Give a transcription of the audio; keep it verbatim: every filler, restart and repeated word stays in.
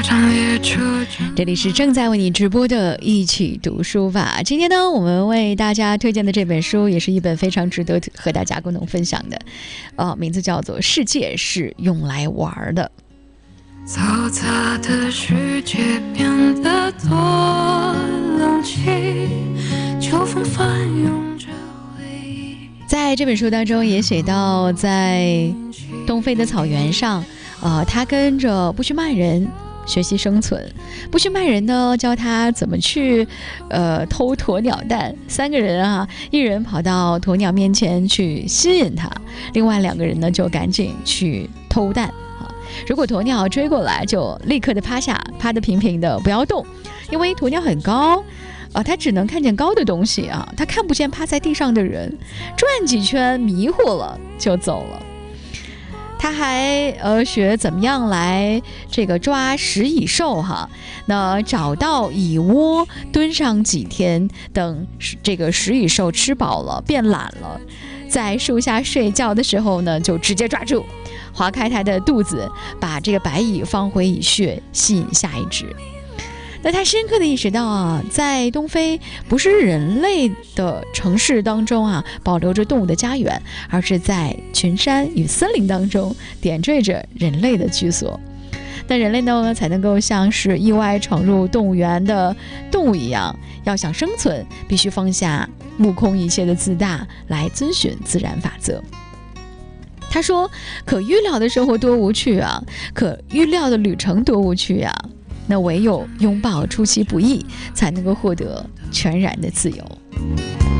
这里是正在为你直播的一起读书吧。今天呢，我们为大家推荐的这本书也是一本非常值得和大家共同分享的，呃，名字叫做《世界是用来玩的》。 嘈杂的世界变得多冷清，秋风翻涌着回忆。 在这本书当中也写到，在东非的草原上，呃，他跟着布须曼人学习生存。布须曼人呢，教他怎么去呃偷鸵鸟蛋。三个人啊，一人跑到鸵鸟面前去吸引它，另外两个人呢就赶紧去偷蛋啊。如果鸵鸟追过来，就立刻的趴下，趴得平平的，不要动，因为鸵鸟很高啊，它只能看见高的东西啊，它看不见趴在地上的人，转几圈迷糊了就走了。他还呃学怎么样来这个抓食蚁兽哈，那找到蚁窝，蹲上几天，等这个食蚁兽吃饱了变懒了，在树下睡觉的时候呢，就直接抓住，划开它的肚子，把这个白蚁放回蚁穴，吸引下一只。那他深刻地意识到啊，在东非不是人类的城市当中啊保留着动物的家园，而是在群山与森林当中点缀着人类的居所。那人类呢，才能够像是意外闯入动物园的动物一样，要想生存，必须放下目空一切的自大，来遵循自然法则。他说，可预料的生活多无趣啊，可预料的旅程多无趣啊，那唯有拥抱出其不意，才能够获得全然的自由。